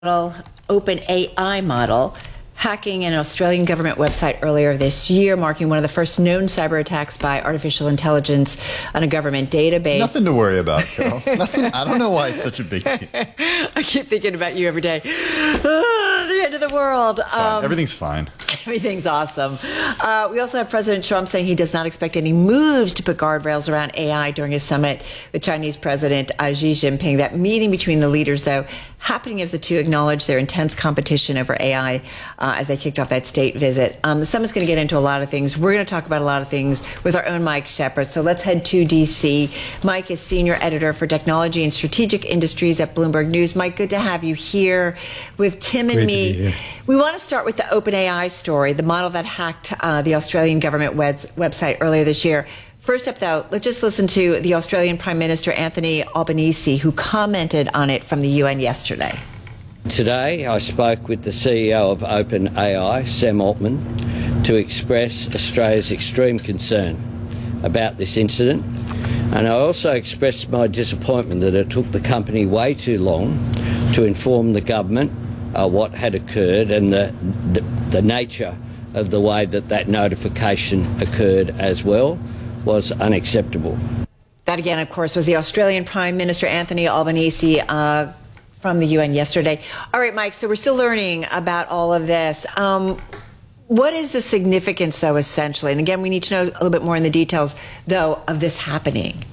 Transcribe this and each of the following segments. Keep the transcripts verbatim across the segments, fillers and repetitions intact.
OpenAI model hacking an Australian government website earlier this year, marking one of the first known cyber attacks by artificial intelligence on a government database. Nothing to worry about, Carol. Nothing. I don't know why it's such a big deal. I keep thinking about you every day. Ah, the end of the world. It's fine. Um, Everything's fine. Everything's awesome. Uh, we also have President Trump saying he does not expect any moves to put guardrails around A I during his summit with Chinese President uh, Xi Jinping. That meeting between the leaders, though, happening as the two acknowledge their intense competition over A I uh, as they kicked off that state visit. Um, the summit's going to get into a lot of things. We're going to talk about a lot of things with our own Mike Shepard. So let's head to D C. Mike is senior editor for technology and strategic industries at Bloomberg News. Mike, good to have you here with Tim and Great me. We want to start with the OpenAI story, the model that hacked uh, the Australian government webs- website earlier this year. First up, though, let's just listen to the Australian Prime Minister, Anthony Albanese, who commented on it from the U N yesterday. Today, I spoke with the C E O of OpenAI, Sam Altman, to express Australia's extreme concern about this incident. And I also expressed my disappointment that it took the company way too long to inform the government uh, what had occurred and the, the, the nature of the way that that notification occurred as well was unacceptable. That, again, of course, was the Australian Prime Minister, Anthony Albanese, uh, from the U N yesterday. All right, Mike, so we're still learning about all of this. Um, what is the significance, though, essentially? And again, we need to know a little bit more in the details, though, of this happening.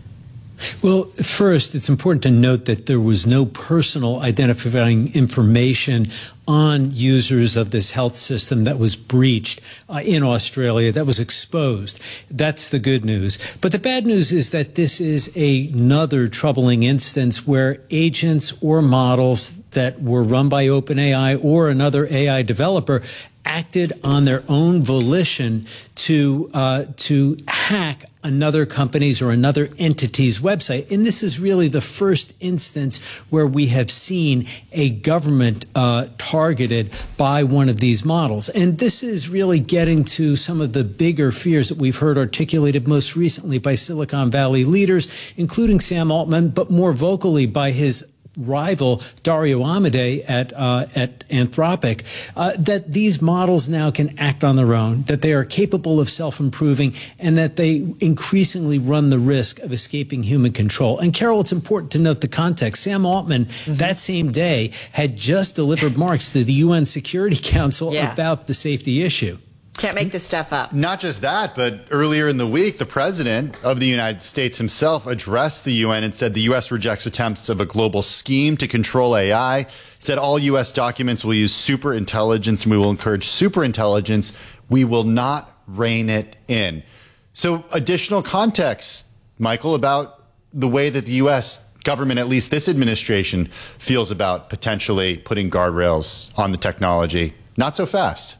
Well, first, it's important to note that there was no personal identifying information on users of this health system that was breached uh, in Australia, that was exposed. That's the good news. But the bad news is that this is another troubling instance where agents or models that were run by OpenAI or another A I developer acted on their own volition to uh, to hack another company's or another entity's website. And this is really the first instance where we have seen a government uh, targeted by one of these models. And this is really getting to some of the bigger fears that we've heard articulated most recently by Silicon Valley leaders, including Sam Altman, but more vocally by his rival Dario Amodei at uh, at Anthropic, uh, that these models now can act on their own, that they are capable of self-improving, and that they increasingly run the risk of escaping human control. And Carol, it's important to note the context. Sam Altman, mm-hmm. that same day, had just delivered marks to the U N Security Council yeah. about the safety issue. Can't make this stuff up. Not just that, but earlier in the week, the president of the United States himself addressed the U N and said the U S rejects attempts of a global scheme to control A I, said all U S documents will use super intelligence and we will encourage super intelligence. We will not rein it in. So additional context, Michael, about the way that the U S government, at least this administration, feels about potentially putting guardrails on the technology. Not so fast.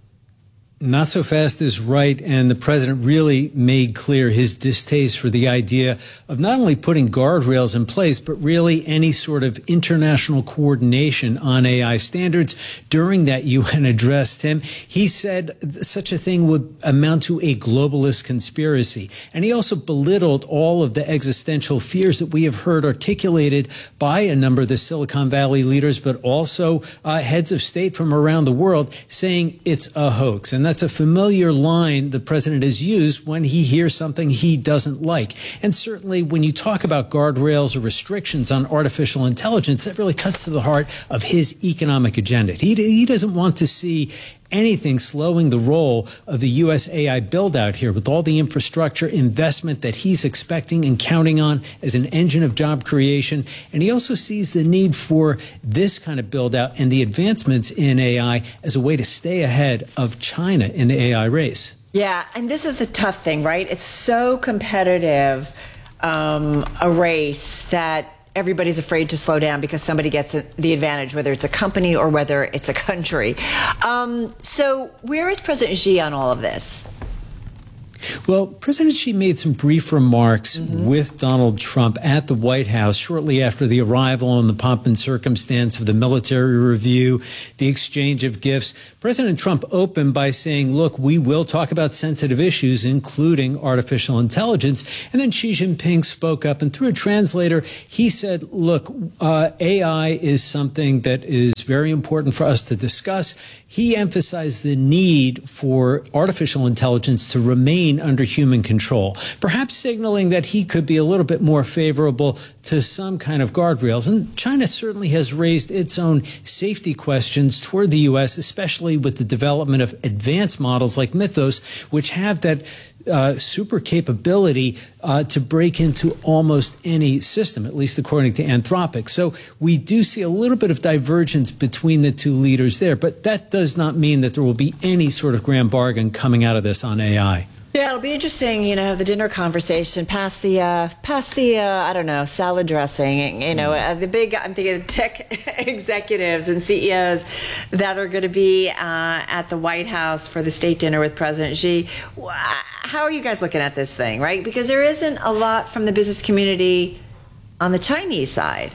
Not so fast is right, and the president really made clear his distaste for the idea of not only putting guardrails in place, but really any sort of international coordination on A I standards. During that U N address, Tim, he said such a thing would amount to a globalist conspiracy. And he also belittled all of the existential fears that we have heard articulated by a number of the Silicon Valley leaders, but also uh, heads of state from around the world, saying it's a hoax. And that's a familiar line the president has used when he hears something he doesn't like. And certainly when you talk about guardrails or restrictions on artificial intelligence, that really cuts to the heart of his economic agenda. He, he doesn't want to see anything slowing the role of the U S A I build out here with all the infrastructure investment that he's expecting and counting on as an engine of job creation. And he also sees the need for this kind of build out and the advancements in A I as a way to stay ahead of China in the A I race. Yeah, and this is the tough thing, right? It's so competitive, um, a race that everybody's afraid to slow down because somebody gets the advantage, whether it's a company or whether it's a country. Um, so where is President Xi on all of this? Well, President Xi made some brief remarks mm-hmm. with Donald Trump at the White House shortly after the arrival and the pomp and circumstance of the military review, the exchange of gifts. President Trump opened by saying, look, we will talk about sensitive issues, including artificial intelligence. And then Xi Jinping spoke up, and through a translator, he said, look, uh, A I is something that is very important for us to discuss. He emphasized the need for artificial intelligence to remain under human control, perhaps signaling that he could be a little bit more favorable to some kind of guardrails. And China certainly has raised its own safety questions toward the U S, especially with the development of advanced models like Mythos, which have that Uh, super capability uh, to break into almost any system, at least according to Anthropic. So we do see a little bit of divergence between the two leaders there, but that does not mean that there will be any sort of grand bargain coming out of this on A I. Yeah, it'll be interesting, you know, the dinner conversation past the, uh, past the, uh, I don't know, salad dressing, you know, uh, the big, I'm thinking of tech executives and C E Os that are going to be uh, at the White House for the state dinner with President Xi. How are you guys looking at this thing, right? Because there isn't a lot from the business community on the Chinese side.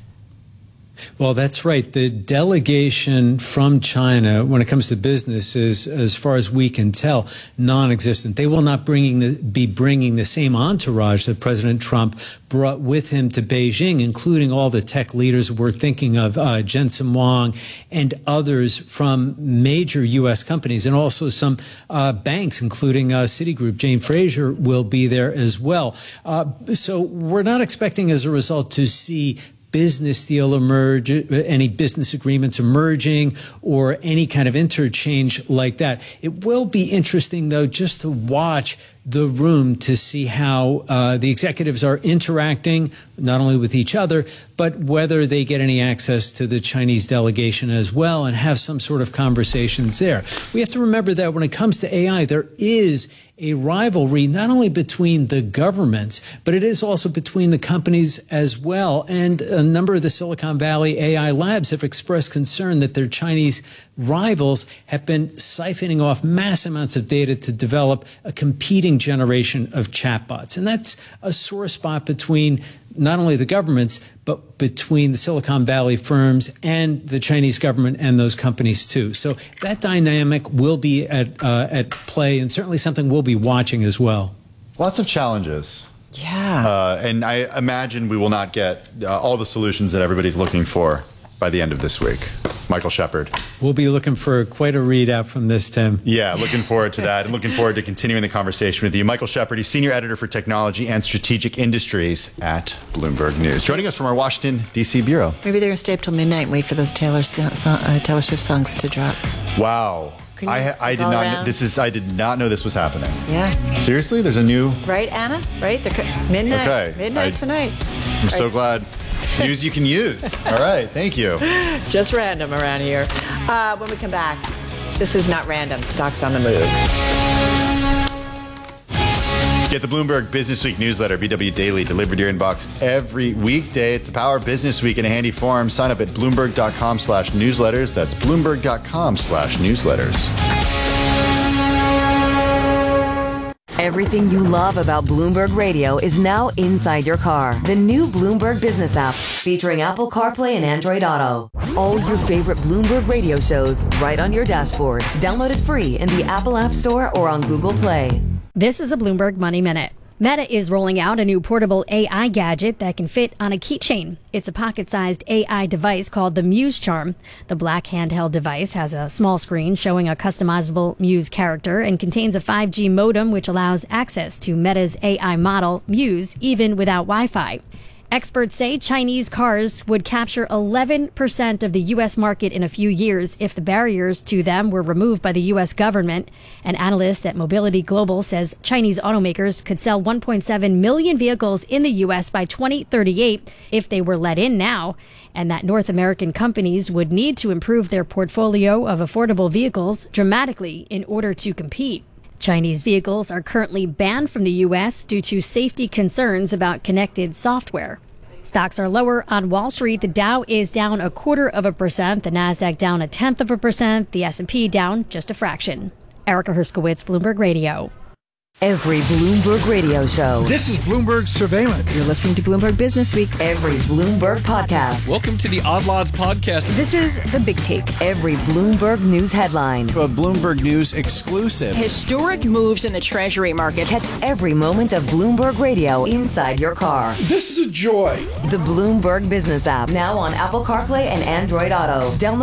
Well, that's right. The delegation from China, when it comes to business, is, as far as we can tell, non-existent. They will not bringing the, be bringing the same entourage that President Trump brought with him to Beijing, including all the tech leaders we're thinking of, uh, Jensen Huang and others from major U S companies, and also some uh, banks, including uh, Citigroup. Jane Fraser will be there as well. Uh, so we're not expecting, as a result, to see business deal emerge, any business agreements emerging, or any kind of interchange like that. It will be interesting, though, just to watch the room to see how uh, the executives are interacting, not only with each other, but whether they get any access to the Chinese delegation as well and have some sort of conversations there. We have to remember that when it comes to A I, there is a rivalry not only between the governments, but it is also between the companies as well. And a number of the Silicon Valley A I labs have expressed concern that their Chinese rivals have been siphoning off mass amounts of data to develop a competing generation of chatbots. And that's a sore spot between not only the governments, but between the Silicon Valley firms and the Chinese government and those companies too. So that dynamic will be at uh, at play, and certainly something we'll be watching as well. Lots of challenges. Yeah. Uh, and I imagine we will not get uh, all the solutions that everybody's looking for by the end of this week. Michael Shepard. We'll be looking for quite a readout from this, Tim. Yeah, looking forward to that, and looking forward to continuing the conversation with you. Michael Shepard, he's Senior Editor for Technology and Strategic Industries at Bloomberg News. Joining us from our Washington, D C bureau. Maybe they're going to stay up till midnight and wait for those Taylor, so, uh, Taylor Swift songs to drop. Wow. I, I did not. Know, this is. I did not know this was happening. Yeah. Seriously, there's a new. Right, Anna. Right. They're midnight. Okay. Midnight I, tonight. I'm right. so glad. News you can use. All right. Thank you. Just random around here. Uh, when we come back, this is not random. Stocks on the move. Get the Bloomberg Business Week newsletter, B W Daily, delivered to your inbox every weekday. It's the Power of Business Week in a handy form. Sign up at Bloomberg.com slash newsletters. That's Bloomberg.com slash newsletters. Everything you love about Bloomberg Radio is now inside your car. The new Bloomberg Business app, featuring Apple CarPlay and Android Auto. All your favorite Bloomberg Radio shows right on your dashboard. Download it free in the Apple App Store or on Google Play. This is a Bloomberg Money Minute. Meta is rolling out a new portable A I gadget that can fit on a keychain. It's a pocket-sized A I device called the Muse Charm. The black handheld device has a small screen showing a customizable Muse character and contains a five G modem which allows access to Meta's A I model, Muse, even without Wi-Fi. Experts say Chinese cars would capture eleven percent of the U S market in a few years if the barriers to them were removed by the U S government. An analyst at Mobility Global says Chinese automakers could sell one point seven million vehicles in the U S by twenty thirty-eight if they were let in now, and that North American companies would need to improve their portfolio of affordable vehicles dramatically in order to compete. Chinese vehicles are currently banned from the U S due to safety concerns about connected software. Stocks are lower on Wall Street. The Dow is down a quarter of a percent, the Nasdaq down a tenth of a percent, the S and P down just a fraction. Erica Herskowitz, Bloomberg Radio. Every Bloomberg radio show. This is Bloomberg Surveillance. You're listening to Bloomberg Business Week. Every Bloomberg podcast. Welcome to the Odd Lots podcast. This is The Big Take. Every Bloomberg news headline. A Bloomberg News exclusive. Historic moves in the Treasury market. Catch every moment of Bloomberg Radio inside your car. This is a joy. The Bloomberg Business app, now on Apple CarPlay and Android Auto. Download